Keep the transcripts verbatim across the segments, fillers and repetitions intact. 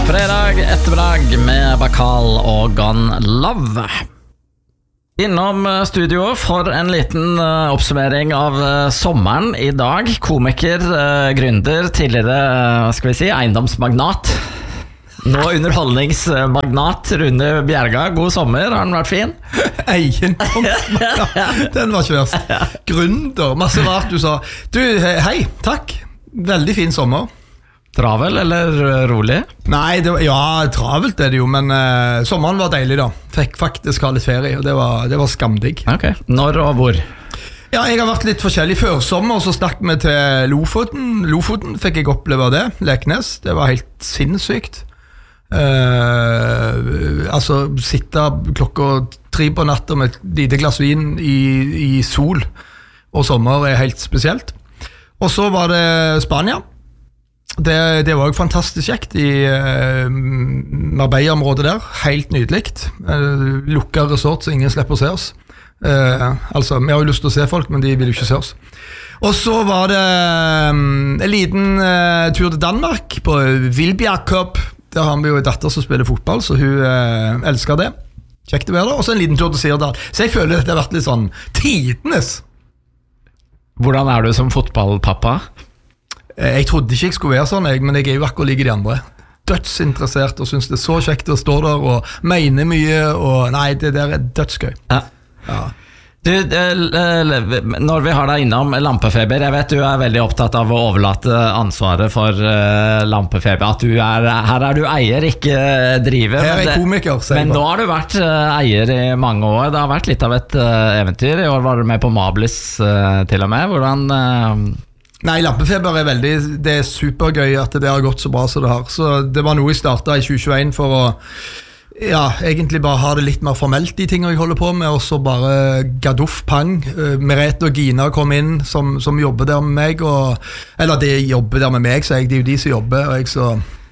Fredag ettermiddag med Bakal og Gone Love. Innom studio for en liten uh, oppsummering av uh, sommeren i dag. Komiker, uh, gründer, tidligere uh, hva skal vi si, eiendomsmagnat. Nå underholdningsmagnat Rune Bjerga. God sommer, har den vært fin? Eiendomsmagnat, den var ikke verst. Gründer, masse rart du sa. Du, hei, takk. Veldig fin sommer. Travel eller rolig? Nei, det var, ja, travelt er det jo, men uh, sommeren var deilig da. Fikk faktisk ha litt ferie, og det var, det var skamdigg. Ok, når og hvor? Ja, jeg har vært litt forskjellig. Før sommer så stakk vi til Lofoten. Lofoten fikk jeg oppleve det, Leknes. Det var helt sinnssykt. Uh, altså, sitte klokka tre på natta med et lite glass vin i, i sol og sommer er helt spesielt. Og så var det Spania. Det, det var jo fantastisk kjekt i uh, Marbella-området der. Helt nydelig. Uh, Lukka resort, så ingen slipper å se oss. Uh, altså, vi har jo lyst til å se folk, men de vil jo ikke se oss. Og så var det um, en liten uh, tur til Danmark på Vildbjerg Cup. Der har vi jo en datter som spiller fotball, så hun uh, elsker det. Kjekt å være der. Og så en liten tur til Sirdal. Så jeg føler at det har vært litt sånn tidenes. Hvordan er du som fotballpappa? Jeg trodde ikke jeg skulle være sånn, jeg, men jeg er jo akkurat like de andre. Dødsinteressert og synes det er så kjekt å stå der og mene mye, og nei, det der er dødsgøy. Ja. Ja. Du, når vi har deg innom Lampefeber, jeg vet du er veldig opptatt av å overlate ansvaret for uh, Lampefeber, at du er, her er du eier, ikke driver. Her er jeg komiker, sier jeg. Men nå har du vært uh, eier i mange år, det har vært litt av et uh, eventyr. I år var du med på Mablis uh, til og med, hvordan... Uh, Nei, Lampefeber er veldig, det er supergøy at det har gått så bra som det har. Så det var noe jeg startet i tjue tjueen for å, ja, egentlig bare ha det litt mer formelt i ting jeg holder på med, og så bare gaduff pang. Merete og Gina kom inn som, som jobber der med meg, og, eller de jobber der med meg, så jeg, det er jo de som jobber, og jeg så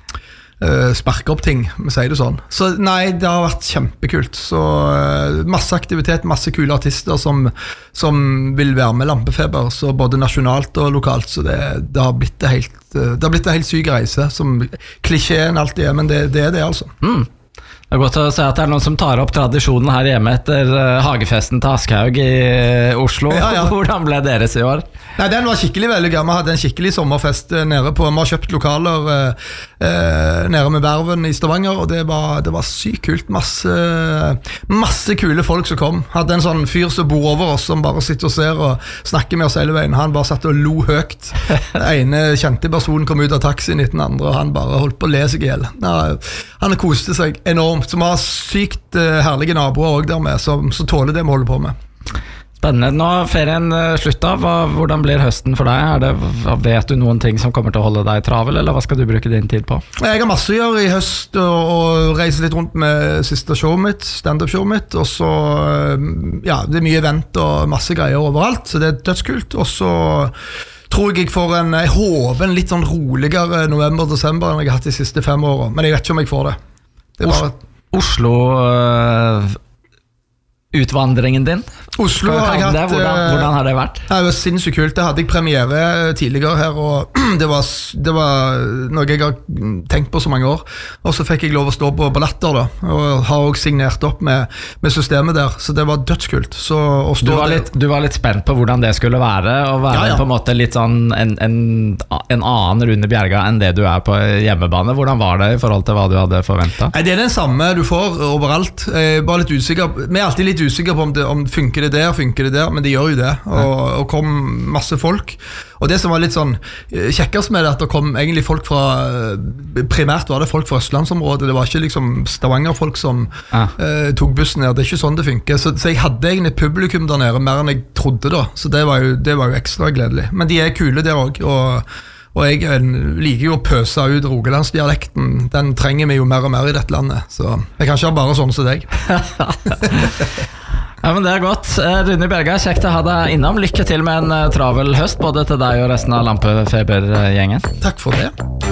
uh, sparker opp ting, vi sier det sånn. Så nei, det har vært kjempekult. Så uh, masse aktivitet, masse kule artister som, som vil være med Lampefeber, så både nasjonalt og lokalt, så det, det har blitt det helt, uh, det har blitt en helt syk reise, som klisjeen alltid er, men det, det er det altså. Mm. Det er godt å se at det er noen som tar opp tradisjonen her hjemme etter uh, hagefesten til Aschehoug i uh, Oslo. Ja, ja. Hvordan ble deres i år? Nei, den var skikkelig veldig gøy. Vi hadde en skikkelig sommerfest nede på, vi har kjøpt lokaler uh, uh, nede med Verven i Stavanger, og det var, det var sykt kult. Masse, masse kule folk som kom. Hadde en sånn fyr som bor over oss, som bare sitter og ser og snakker med oss hele veien. Han bare satt og lo høyt. Den ene kjente personen kom ut av taxien etter den andre, og han bare holdt på å le seg i hjel. Han koste seg enormt. Som har sykt uh, herlige naboer også der med, som, som tåler det vi holder på med. Spennende. Nå er ferien slutt av. Hva, hvordan blir høsten for deg? Er det, vet du noen ting som kommer til å holde deg travel, eller hva skal du bruke din tid på? Jeg har masse å gjøre i høst, og, og reise litt rundt med siste showet mitt, stand-up-showet mitt, og så, ja, det er mye event og masse greier overalt, så det er dødskult. Og så tror jeg jeg får en, jeg håper en litt sånn roligere november-desember enn jeg har hatt de siste fem årene, men jeg vet ikke om jeg får det. Det er bare... Oslo øh, utvandringen din? Oslo har jeg hatt... Det? Hvordan, hvordan har det vært? Det var sinnssykt kult. Det hadde jeg premiere tidligere her, og det var, det var noe jeg har tenkt på så mange år. Og så fikk jeg lov å stå på Latter da, og har også signert opp med, med systemet der, så det var dødskult. Så å stå du, var litt, du var litt spent på hvordan det skulle være, å være ja, ja. På en måte litt sånn en, en, en annen Rune Bjerga enn det du er på hjemmebane. Hvordan var det i forhold til hva du hadde forventet? Nei, det er den samme du får overalt. Jeg er bare litt usikker. Vi er alltid litt usikre på om det om funker det der, funker det der, men det gjør jo det, og, og kom masse folk, og det som var litt sånn kjekkest med det, at det kom egentlig folk fra, primært var det folk fra Østlandsområdet, det var ikke liksom Stavanger-folk som ja. uh, tok bussen her, det er ikke sånn det funker, så, så jeg hadde egentlig publikum der nede, mer enn jeg trodde da, så det var jo, det var jo ekstra gledelig, men de er kule der også, og Og jeg liker jo å pøse ut rogalandsdialekten. Den trenger vi jo mer og mer i dette landet. Så jeg kan ikke ha bare sånn som deg. Ja, men det er godt. Rune Bjerga, kjekt å ha deg innom. Lykke til med en travel høst, både til deg og resten av Lampefeber-gjengen. Takk for det.